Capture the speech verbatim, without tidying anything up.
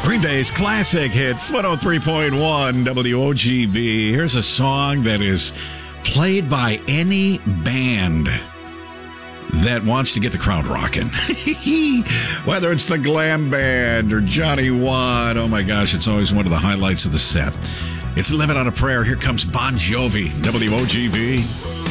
Green Bay's classic hits, one oh three point one W O G B. Here's a song that is played by any band that wants to get the crowd rocking. Whether it's the Glam Band or Johnny Watt, oh my gosh, it's always one of the highlights of the set. It's Living on a Prayer. Here comes Bon Jovi, W O G B.